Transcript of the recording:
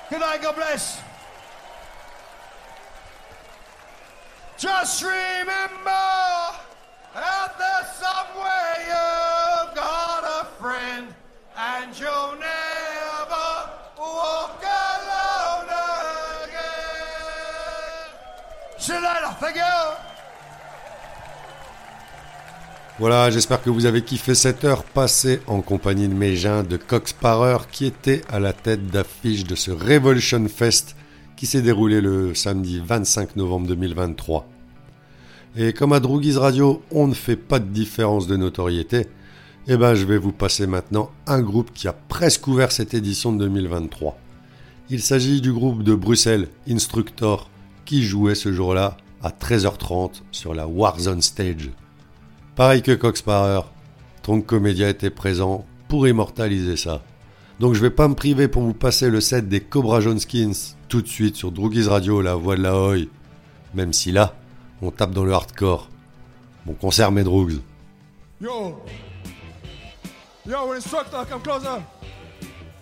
Good night, God bless. Just remember, at the subway you've got a friend, and you'll never walk alone again. See you later, thank you. Voilà, j'espère que vous avez kiffé cette heure passée en compagnie de Mégin de Coq Sparrer qui était à la tête d'affiche de ce Revolution Fest qui s'est déroulé le samedi 25 novembre 2023. Et comme à Droogies Radio, on ne fait pas de différence de notoriété, eh ben je vais vous passer maintenant un groupe qui a presque ouvert cette édition de 2023. Il s'agit du groupe de Bruxelles, Instructor, qui jouait ce jour-là à 13h30 sur la Warzone Stage. Pareil que Coq Sparrer, Tronco Media était présent pour immortaliser ça. Donc je vais pas me priver pour vous passer le set des Cobra Jones Skins tout de suite sur Droogies Radio, la voix de la Hoy. Même si là, on tape dans le hardcore. Bon concert mes Droogs. Yo, Instructor, come closer.